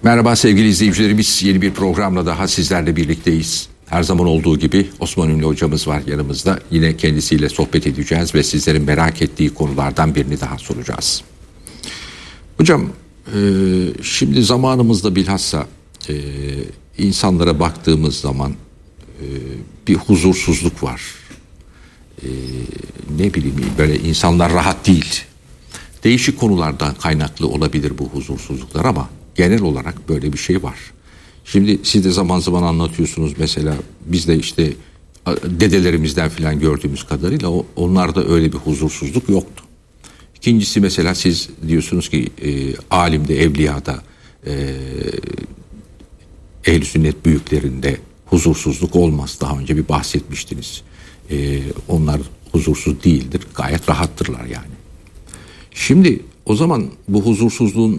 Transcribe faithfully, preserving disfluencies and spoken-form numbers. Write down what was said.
Merhaba sevgili izleyicilerimiz, yeni bir programla daha sizlerle birlikteyiz. Her zaman olduğu gibi Osman Ünlü hocamız var yanımızda. Yine kendisiyle sohbet edeceğiz ve sizlerin merak ettiği konulardan birini daha soracağız. Hocam, e, şimdi zamanımızda bilhassa e, insanlara baktığımız zaman e, bir huzursuzluk var. E, ne bileyim, böyle insanlar rahat değil. Değişik konulardan kaynaklı olabilir bu huzursuzluklar ama genel olarak böyle bir şey var. Şimdi siz de zaman zaman anlatıyorsunuz, mesela biz de işte dedelerimizden filan gördüğümüz kadarıyla onlarda öyle bir huzursuzluk yoktu. İkincisi, mesela siz diyorsunuz ki e, alimde, evliyada, e, ehl-i sünnet büyüklerinde huzursuzluk olmaz. Daha önce bir bahsetmiştiniz. E, onlar huzursuz değildir, gayet rahattırlar yani. Şimdi o zaman bu huzursuzluğun